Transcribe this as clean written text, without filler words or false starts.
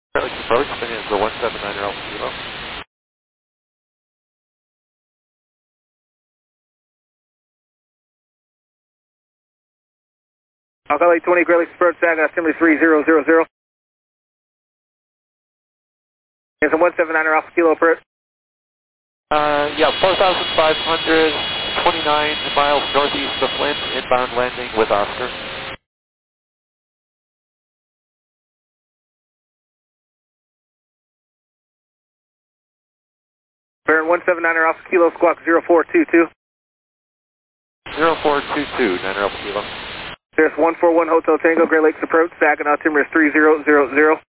Great Lakes approach, spin is the 179er Alpha Kilo. Alpha Lake 20, Great Lakes approach, Saginaw, Assembly 3000. It's a 179er Alpha Kilo approach. Yeah, 4,529 miles northeast of Flint, inbound landing with Oscar. Baron 179er Alpha Kilo, squawk 0422. 0422, 9er Alpha Kilo. There's 141 Hotel Tango, Great Lakes approach, Saginaw, Timber 3000.